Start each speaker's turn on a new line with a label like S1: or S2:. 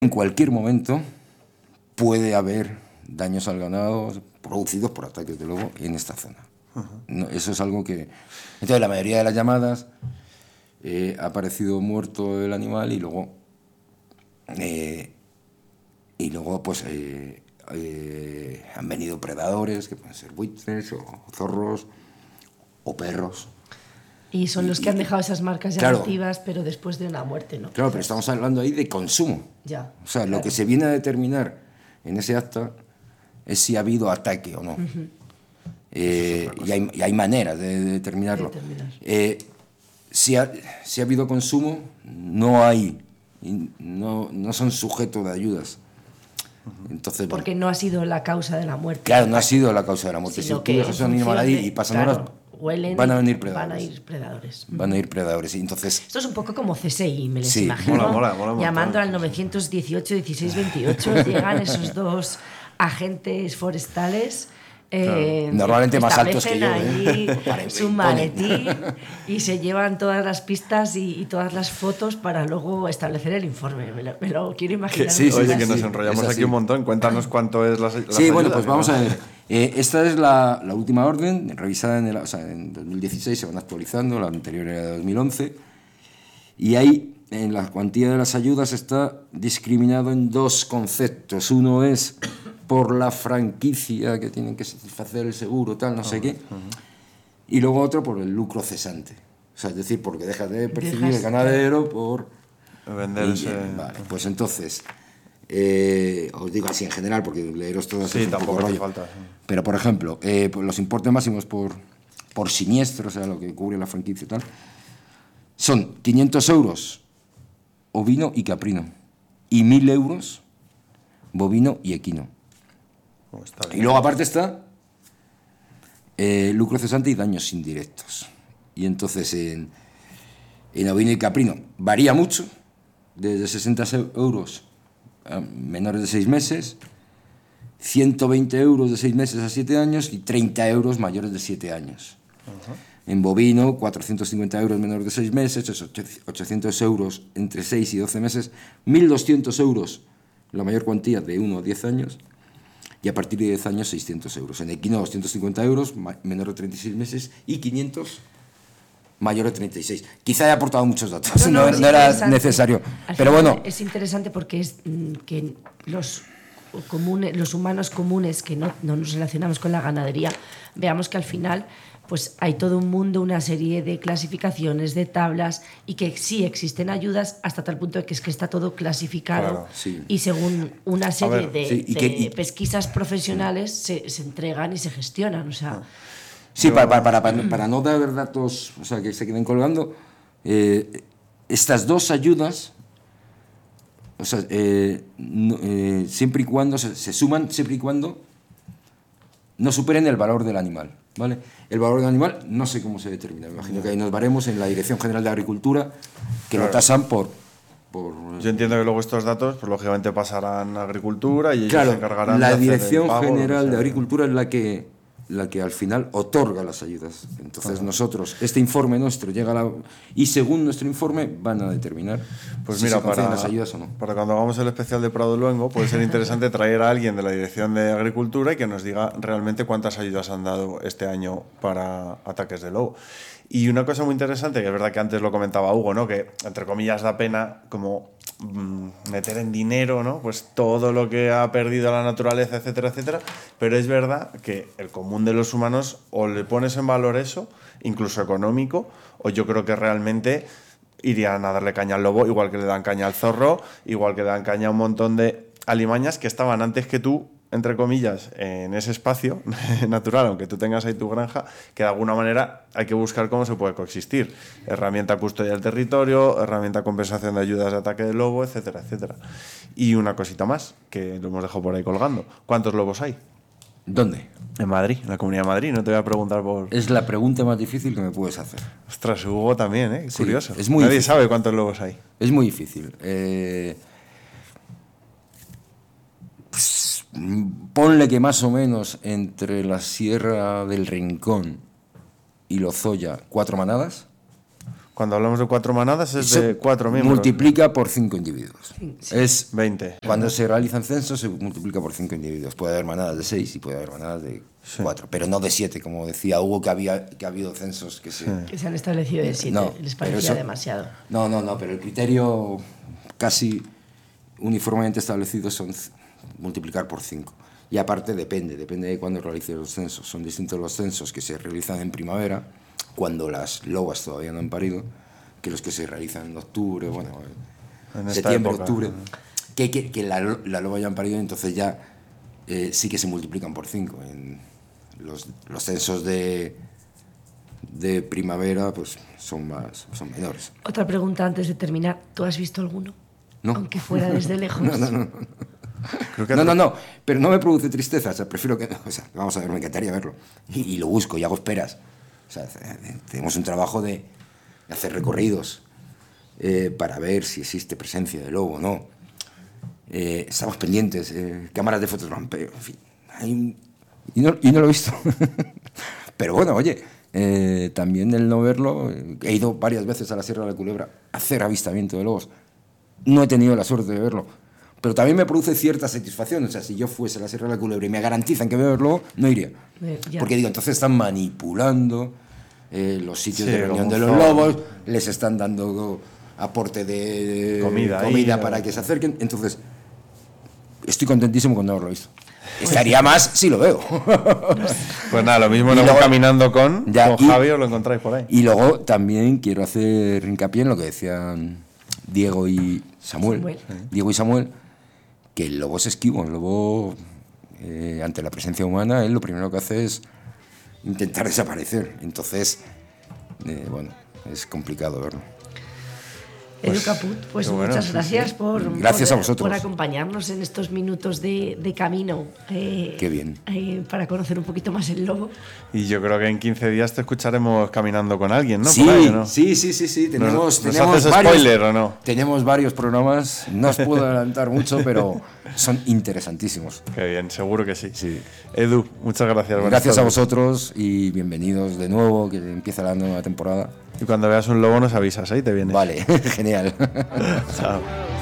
S1: en cualquier momento puede haber daños al ganado producidos por ataques de lobo en esta zona. No, eso es algo que... Entonces, la mayoría de las llamadas ha aparecido muerto el animal y luego pues han venido predadores, que pueden ser buitres o zorros o perros.
S2: Y son los que han dejado esas marcas llamativas, claro, pero después de una muerte, ¿no?
S1: Claro, pero estamos hablando ahí de consumo.
S2: Ya,
S1: o sea,
S2: claro.
S1: Lo que se viene a determinar en ese acta es si ha habido ataque o no. Y hay maneras de determinarlo. Si ha habido consumo, no son sujetos de ayudas. Entonces,
S2: porque no ha sido la causa de la muerte.
S1: Claro, no ha sido la causa de la muerte.
S2: Sino
S1: si tú dejas a un animal ahí y pasan horas,
S2: huelen,
S1: van a venir predadores.
S2: Van a ir predadores.
S1: Y entonces,
S2: esto es un poco como CSI, me les imagino.
S3: Mola
S2: llamando al 918 16 28, llegan esos dos agentes forestales.
S1: Normalmente más altos que yo.
S2: Allí su maletín y se llevan todas las pistas y todas las fotos para luego establecer el informe. Me lo quiero imaginar.
S3: Oye, que nos enrollamos aquí un montón. Cuéntanos cuánto es la ayuda.
S1: Sí, bueno, pues vamos a ver. Esta es la última orden, revisada en 2016, se van actualizando, la anterior era de 2011. Y ahí, en la cuantía de las ayudas, está discriminado en dos conceptos. Uno es por la franquicia que tienen que satisfacer el seguro, tal, no sé qué. Y luego otro por el lucro cesante. O sea, es decir, porque dejas de percibir el ganadero por
S3: venderse.
S1: Vale, pues entonces, os digo así en general, porque leeros todo
S3: sí, es un poco rollo. Falta, sí.
S1: Pero, por ejemplo, los importes máximos por siniestro, o sea, lo que cubre la franquicia y tal, son 500 euros ovino y caprino, y 1.000 euros bovino y equino. Y luego aparte está lucro cesante y daños indirectos. Y entonces en ovino y caprino varía mucho, desde 60 euros a menores de 6 meses, 120 euros de 6 meses a 7 años y 30 euros mayores de 7 años. En bovino, 450 euros menores de 6 meses, 800 euros entre 6 y 12 meses, 1.200 euros la mayor cuantía de 1 a 10 años, y a partir de 10 años 600 euros. En equino 250 euros, menor de 36 meses, y 500 mayor de 36. Quizá he aportado muchos datos, no era necesario. Pero bueno.
S2: Es interesante porque es que los humanos comunes que no nos relacionamos con la ganadería, veamos que al final pues hay todo un mundo, una serie de clasificaciones, de tablas, y que sí existen ayudas hasta tal punto de que es que está todo clasificado, claro, sí. Y según una serie de pesquisas profesionales se entregan y se gestionan, o sea...
S1: Sí, para no dar datos, o sea, que se queden colgando, estas dos ayudas, o sea, siempre y cuando se suman, siempre y cuando no superen el valor del animal, ¿vale? El valor del animal no sé cómo se determina, me imagino que ahí nos varemos en la Dirección General de Agricultura, que lo tasan por...
S3: Yo entiendo que luego estos datos, pues lógicamente pasarán a Agricultura y ellos se encargarán
S1: la
S3: de hacer
S1: Dirección
S3: el pago,
S1: General de Agricultura es la que al final otorga las ayudas. Entonces nosotros, este informe nuestro llega y según nuestro informe van a determinar
S3: pues
S1: si
S3: mira,
S1: se conceden las ayudas o no.
S3: Para cuando hagamos el especial de Prado Luengo puede ser interesante traer a alguien de la Dirección de Agricultura y que nos diga realmente cuántas ayudas han dado este año para ataques de lobo. Y una cosa muy interesante, que es verdad que antes lo comentaba Hugo, ¿no? Que entre comillas da pena como meter en dinero, ¿no? Pues todo lo que ha perdido la naturaleza, etcétera, etcétera. Pero es verdad que el común de los humanos o le pones en valor eso, incluso económico, o yo creo que realmente irían a darle caña al lobo, igual que le dan caña al zorro, igual que le dan caña a un montón de alimañas que estaban antes que tú, entre comillas, en ese espacio natural, aunque tú tengas ahí tu granja, que de alguna manera hay que buscar cómo se puede coexistir. Herramienta custodia del territorio, herramienta compensación de ayudas de ataque de lobo, etcétera, etcétera. Y una cosita más, que lo hemos dejado por ahí colgando. ¿Cuántos lobos hay?
S1: ¿Dónde?
S3: En Madrid, en la Comunidad de Madrid. No te voy a preguntar por...
S1: Es la pregunta más difícil que me puedes hacer.
S3: Ostras, Hugo también, ¿eh?
S1: Sí,
S3: curioso.
S1: Es muy
S3: Nadie
S1: difícil.
S3: sabe cuántos lobos hay.
S1: Es muy difícil. Ponle que más o menos entre la Sierra del Rincón y Lozoya 4 manadas.
S3: Cuando hablamos de 4 manadas es de 4 miembros.
S1: Multiplica por 5 individuos.
S2: Sí.
S1: Es
S3: 20.
S1: Cuando se realizan censos se multiplica por 5 individuos. Puede haber manadas de 6 y puede haber manadas de 4, pero no de 7, como decía Hugo, que ha habido censos que se...
S2: Que se han establecido de 7,
S1: No,
S2: les
S1: pero
S2: parecía
S1: eso-
S2: demasiado.
S1: No, pero el criterio casi uniformemente establecido son multiplicar por 5. Y aparte depende de cuándo realices los censos. Son distintos los censos que se realizan en primavera, cuando las lobas todavía no han parido, que los que se realizan en octubre, bueno,
S3: En esta
S1: septiembre,
S3: época,
S1: octubre,
S3: ¿no?
S1: que la loba ya han parido, entonces ya sí que se multiplican por 5. En los censos de primavera pues son menores.
S2: Otra pregunta antes de terminar. ¿Tú has visto alguno?
S1: No.
S2: Aunque fuera desde lejos.
S3: Creo que
S1: No, pero no me produce tristeza, o sea, prefiero que... O sea, vamos a ver, me encantaría verlo. Y lo busco y hago esperas. O sea, tenemos un trabajo de hacer recorridos para ver si existe presencia de lobo o no. Estamos pendientes, cámaras de fotorampeo, en fin. Y no lo he visto. Pero bueno, oye, también el no verlo... He ido varias veces a la Sierra de la Culebra a hacer avistamiento de lobos. No he tenido la suerte de verlo. Pero también me produce cierta satisfacción. O sea, si yo fuese a la Sierra de la Culebra y me garantizan que veo el lobo, no iría.
S2: Ya.
S1: Porque digo, entonces están manipulando los sitios
S3: Sí,
S1: de reunión
S3: como
S1: de los
S3: zoo.
S1: lobos, les están dando aporte de
S3: Comida ahí,
S1: para que se acerquen. Entonces, estoy contentísimo con no haberlo visto. Estaría más si lo veo.
S3: Pues nada, lo mismo
S1: Y
S3: luego
S1: luego-
S3: caminando con
S1: Ya, y-
S3: Javi, os lo encontráis por ahí.
S1: Y luego también quiero hacer hincapié en lo que decían Diego y Samuel. Diego y Samuel, que el lobo es esquivo. El lobo, ante la presencia humana, él lo primero que hace es intentar desaparecer. Entonces, bueno, es complicado verlo.
S2: Edu Caput, pues
S3: qué bueno,
S2: muchas
S3: sí,
S2: gracias
S3: sí.
S1: Gracias a vosotros.
S2: por acompañarnos en estos minutos de camino.
S1: Qué bien.
S2: Para conocer un poquito más el lobo.
S3: Y yo creo que en 15 días te escucharemos caminando con alguien, ¿no?
S1: Sí,
S3: Por ahí, ¿o no?
S1: sí. Tenemos
S3: ¿Nos haces
S1: varios,
S3: spoiler o no?
S1: Tenemos varios programas. No os puedo adelantar mucho, pero son interesantísimos.
S3: Qué bien, seguro que sí.
S1: Sí.
S3: Edu, muchas gracias. buenas
S1: Gracias a
S3: tardes.
S1: vosotros y bienvenidos de nuevo, que empieza la nueva temporada.
S3: Y cuando veas un lobo nos avisas, ahí te vienes.
S1: Vale, genial.
S3: Chao.